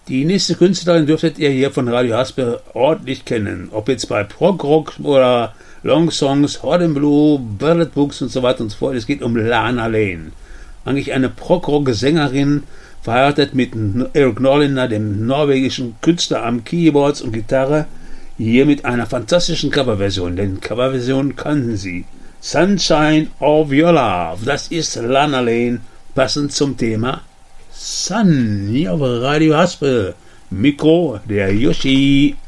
Die nächste Künstlerin dürftet ihr hier von Radio Haspe ordentlich kennen. Ob jetzt bei Prog-Rock oder Long-Songs, Hot and Blue, Ballet Books und so weiter und so fort. Es geht um Lana Lane. Eigentlich eine Prog-Rock-Sängerin, verheiratet mit Eric Norlinder, dem norwegischen Künstler am Keyboards und Gitarre. Hier mit einer fantastischen Coverversion, denn Coverversion kannten sie. Sunshine of Your Love, das ist Lana Lane, passend zum Thema Sun, hier auf Radio Haspe. Mikro, der Yoshi.